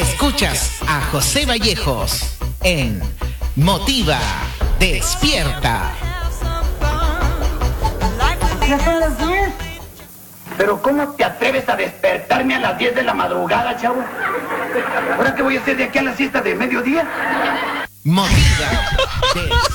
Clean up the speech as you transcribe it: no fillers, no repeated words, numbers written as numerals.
Escuchas a José Vallejos en Motiva Despierta. Ya son las 10. Pero ¿cómo te atreves a despertarme a las 10 de la madrugada, chavo? ¿Ahora qué voy a hacer de aquí a la siesta de mediodía? Motiva Despierta.